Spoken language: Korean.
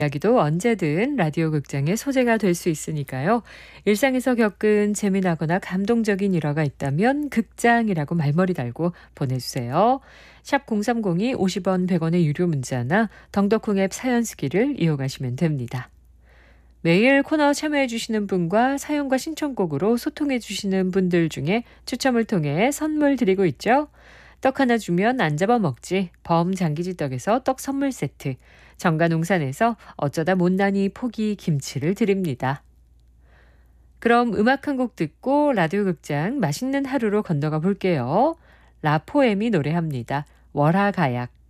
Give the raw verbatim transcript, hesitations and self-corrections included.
이야기도 언제든 라디오 극장의 소재가 될 수 있으니까요. 일상에서 겪은 재미나거나 감동적인 일화가 있다면 극장이라고 말머리 달고 보내주세요. 샵 공삼공이 오십 원 백 원의 유료 문자나 덩더콩 앱 사연 쓰기를 이용하시면 됩니다. 매일 코너 참여해 주시는 분과 사연과 신청곡으로 소통해 주시는 분들 중에 추첨을 통해 선물 드리고 있죠. 떡 하나 주면 안 잡아먹지 범장기지 떡에서 떡 선물 세트, 정가농산에서 어쩌다 못난이 포기 김치를 드립니다. 그럼 음악 한 곡 듣고 라디오 극장 맛있는 하루로 건너가 볼게요. 라포엠이 노래합니다. 월화가약.